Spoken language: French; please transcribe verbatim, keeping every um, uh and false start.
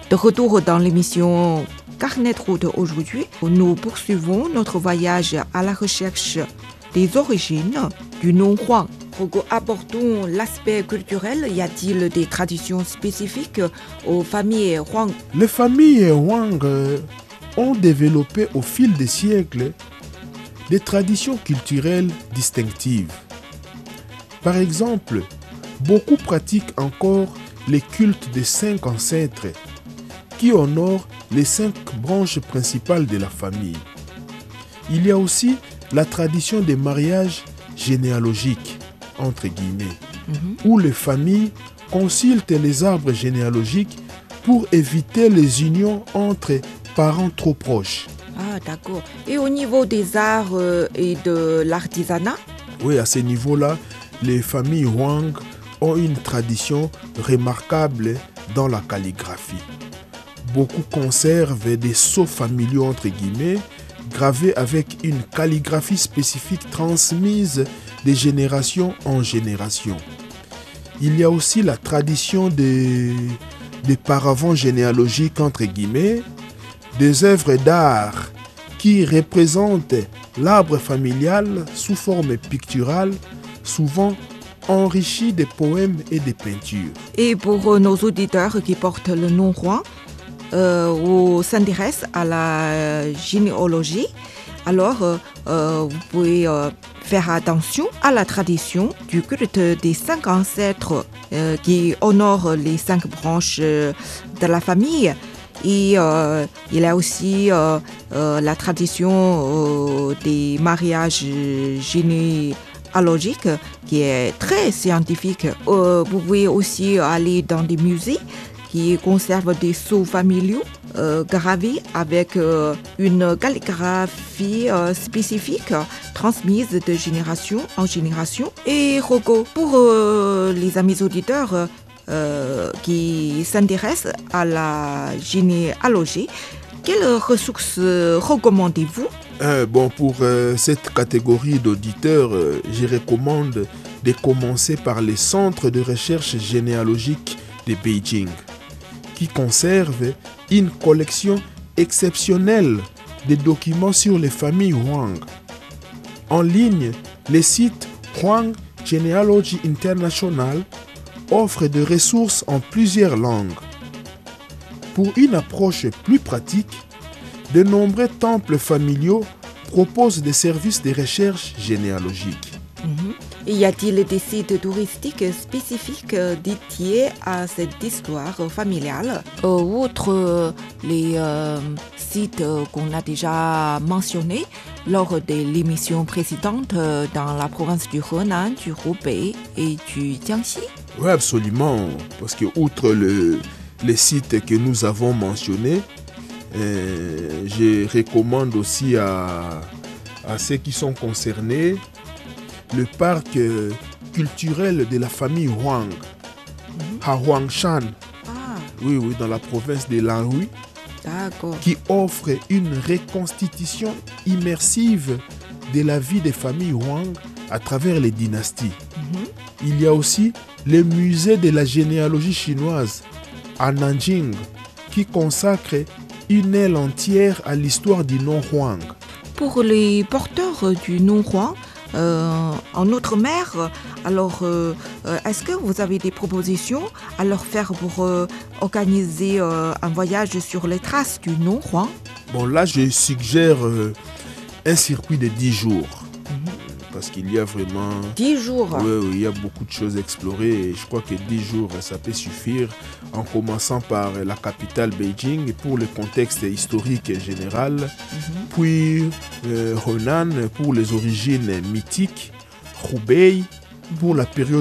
De retour dans l'émission Carnet de route aujourd'hui, nous poursuivons notre voyage à la recherche des origines du nom Huang. Abordons l'aspect culturel. Y a-t-il des traditions spécifiques aux familles Huang? Les familles Huang ont développé au fil des siècles des traditions culturelles distinctives. Par exemple, beaucoup pratiquent encore les cultes des cinq ancêtres qui honorent les cinq branches principales de la famille. Il y a aussi la tradition des mariages généalogiques, entre guillemets, mm-hmm. où les familles consultent les arbres généalogiques pour éviter les unions entre parents trop proches. Ah, d'accord. Et au niveau des arts euh, et de l'artisanat? Oui, à ce niveau-là, les familles Huang ont une tradition remarquable dans la calligraphie. Beaucoup conservent des sceaux familiaux, entre guillemets, gravés avec une calligraphie spécifique transmise de génération en génération. Il y a aussi la tradition des, des paravents généalogiques, entre guillemets, des œuvres d'art qui représentent l'arbre familial sous forme picturale, souvent enrichi de poèmes et de peintures. Et pour nos auditeurs qui portent le nom Huang, euh, ou s'intéressent à la généalogie, alors euh, vous pouvez euh, faire attention à la tradition du culte des cinq ancêtres euh, qui honorent les cinq branches euh, de la famille. Et euh, il y a aussi euh, euh, la tradition euh, des mariages généalogiques qui est très scientifique. Euh, vous pouvez aussi aller dans des musées qui conservent des sceaux familiaux euh, gravés avec euh, une calligraphie euh, spécifique transmise de génération en génération. Et Rocco, pour euh, les amis auditeurs, Euh, qui s'intéressent à la généalogie, quelles ressources recommandez-vous? euh, Bon, pour euh, cette catégorie d'auditeurs, euh, je recommande de commencer par les centres de recherche généalogique de Beijing, qui conservent une collection exceptionnelle de documents sur les familles Huang. En ligne, le site Huang Genealogy International offre des ressources en plusieurs langues. Pour une approche plus pratique, de nombreux temples familiaux proposent des services de recherche généalogique. Mm-hmm. Y a-t-il des sites touristiques spécifiques dédiés à cette histoire familiale? euh, Outre les euh, sites qu'on a déjà mentionnés lors de l'émission précédente dans la province du Henan, du Hubei et du Jiangxi? Oui, absolument. Parce que outre le, les sites que nous avons mentionnés, euh, je recommande aussi à, à ceux qui sont concernés le parc euh, culturel de la famille Huang, mm-hmm. à Huangshan, ah. oui, oui, dans la province de Lanhui, qui offre une reconstitution immersive de la vie des familles Huang à travers les dynasties. Mm-hmm. Il y a aussi le musée de la généalogie chinoise à Nanjing, qui consacre une aile entière à l'histoire du nom Huang. Pour les porteurs du nom Huang, euh, en Outre-mer, alors euh, est-ce que vous avez des propositions à leur faire pour euh, organiser euh, un voyage sur les traces du nom Huang? Bon, là, je suggère euh, un circuit de dix jours. Mm-hmm. Parce qu'il y a vraiment... dix jours. Oui, oui, il y a beaucoup de choses à explorer et je crois que dix jours, ça peut suffire, en commençant par la capitale Beijing pour le contexte historique général, mm-hmm. puis euh, Henan pour les origines mythiques, Hubei pour la période